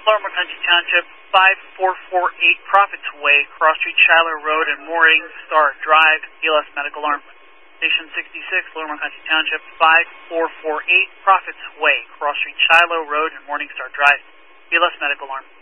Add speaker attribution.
Speaker 1: Lower McConkey Township, 5448 Profits Way, Cross Street, Shiloh Road, and Morning Star Drive, BLS Medical Alarm. Station 66, Lower McConkey Township, 5448 Profits Way, Cross Street, Shiloh Road, and Morning Star Drive, BLS Medical Alarm.